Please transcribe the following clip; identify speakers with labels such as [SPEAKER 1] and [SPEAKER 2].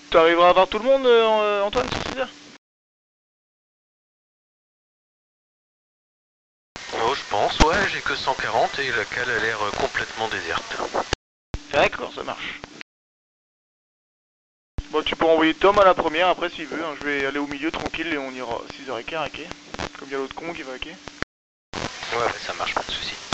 [SPEAKER 1] Tu arriveras à avoir tout le monde, Antoine, sur 6 heures?
[SPEAKER 2] Oh, je pense, ouais, j'ai que 140 et la cale a l'air complètement déserte.
[SPEAKER 1] D'accord, ça marche. Bon, tu peux envoyer Tom à la première après s'il veut, hein. Je vais aller au milieu tranquille et on ira 6h15 à quai. Comme il y a l'autre con qui va à quai.
[SPEAKER 2] Ouais, ça marche, pas de soucis.